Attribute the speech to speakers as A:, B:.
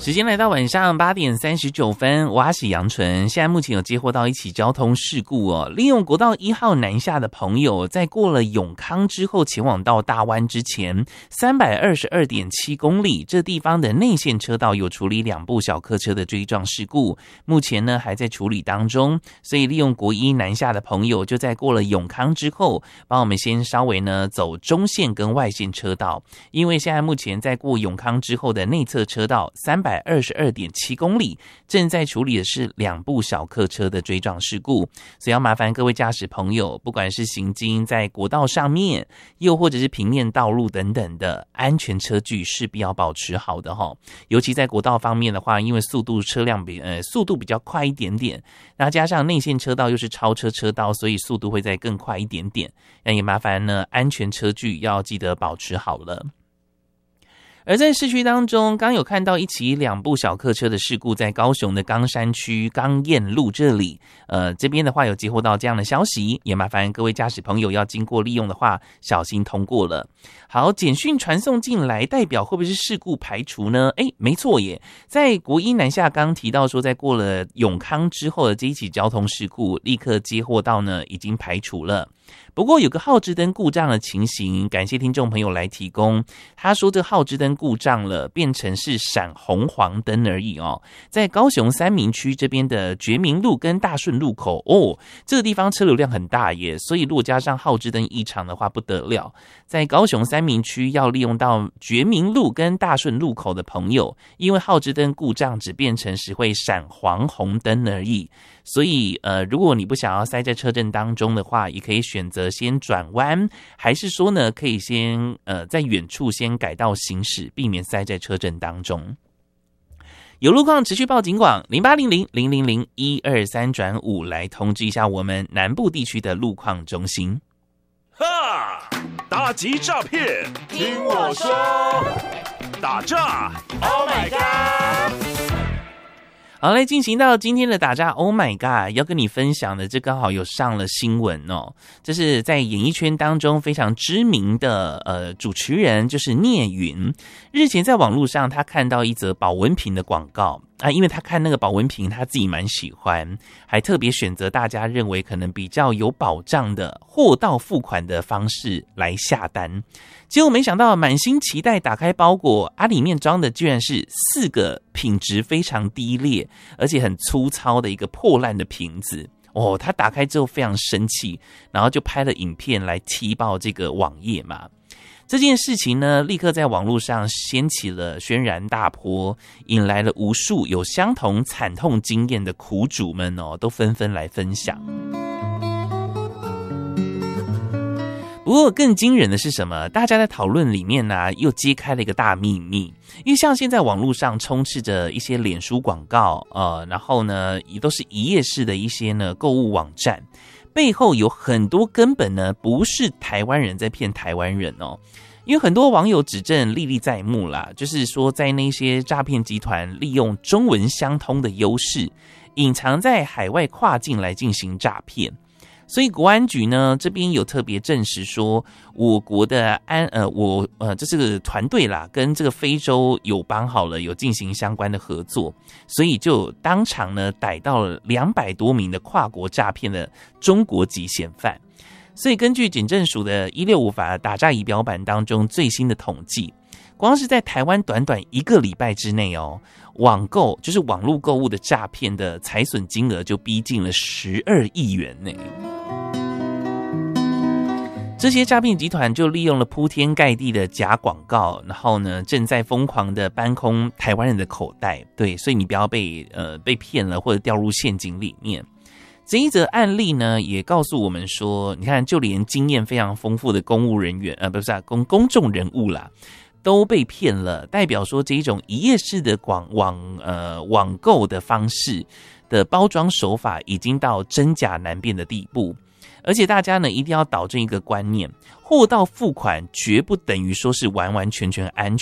A: 时间来到晚上8点39分，我是杨纯。现在目前有接获到一起交通事故哦，利用国道1号南下的朋友，在过了永康之后前往到大湾之前，322.7公里这地方的内线车道有处理2部小客车的追撞事故，目前呢还在处理当中，所以利用国一南下的朋友，就在过了永康之后，帮我们先稍微呢走中线跟外线车道，因为现在目前在过永康之后的内侧车道322.7公里，正在处理的是2部小客车的追撞事故，所以要麻烦各位驾驶朋友，不管是行经在国道上面，又或者是平面道路等等的，安全车距势必要保持好的齁。尤其在国道方面的话，因为速度比较快一点点，那加上内线车道又是超车车道，所以速度会再更快一点点。那也麻烦呢，安全车距要记得保持好了。而在市区当中，刚有看到一起2部小客车的事故，在高雄的冈山区冈燕路这里，这边的话有接获到这样的消息，也麻烦各位驾驶朋友要经过利用的话，小心通过了。好，简讯传送进来，代表会不会是事故排除呢？没错耶，在国一南下刚提到说，在过了永康之后的这一起交通事故，立刻接获到呢，已经排除了。不过有个号志灯故障的情形，感谢听众朋友来提供。他说这号志灯故障了，变成是闪红黄灯而已哦。在高雄三民区这边的觉明路跟大顺路口哦，这个地方车流量很大耶，所以如果加上号志灯异常的话不得了。在高雄三民区要利用到觉明路跟大顺路口的朋友，因为号志灯故障只变成是会闪黄红灯而已。所以如果你不想要塞在车阵当中的话，也可以选择先转弯，还是说呢可以先在远处先改道行驶，避免塞在车阵当中。有路况持续报警广0800-000-123-5来通知一下我们南部地区的路况中心。
B: 哈！打击诈骗，听我说，打诈 ，Oh my god！
A: 好，来进行到今天的打诈 Oh my god， 要跟你分享的这刚好有上了新闻哦。这是在演艺圈当中非常知名的主持人，就是聂云。日前在网络上他看到一则保温瓶的广告啊，因为他看那个保温瓶他自己蛮喜欢，还特别选择大家认为可能比较有保障的货到付款的方式来下单。结果没想到满心期待打开包裹啊，里面装的居然是4个品质非常低劣而且很粗糙的一个破烂的瓶子哦。他打开之后非常生气，然后就拍了影片来踢爆这个网页嘛。这件事情呢，立刻在网络上掀起了轩然大波，引来了无数有相同惨痛经验的苦主们哦，都纷纷来分享。不过更惊人的是什么？大家在讨论里面呢，又揭开了一个大秘密。因为像现在网络上充斥着一些脸书广告，然后呢，也都是一页式的一些呢购物网站，背后有很多根本呢不是台湾人在骗台湾人哦。因为很多网友指证历历在目啦，就是说在那些诈骗集团利用中文相通的优势，隐藏在海外跨境来进行诈骗。所以国安局呢这边有特别证实说，我国的这是个团队啦，跟这个非洲友邦好了有进行相关的合作，所以就当场呢逮到了200多名的跨国诈骗的中国籍嫌犯。所以根据警政署的165法打诈仪表板当中最新的统计，光是在台湾短短1个礼拜之内哦，网购就是网络购物的诈骗的财损金额就逼近了12亿元呢。这些诈骗集团就利用了铺天盖地的假广告，然后呢正在疯狂的搬空台湾人的口袋。对，所以你不要被骗了或者掉入陷阱里面。这一则案例呢，也告诉我们说，你看，就连经验非常丰富的公务人员，公众人物啦，都被骗了，代表说这一种一页式的网购的方式的包装手法，已经到真假难辨的地步。而且大家呢，一定要导正一个观念，货到付款绝不等于说是完完全全安全。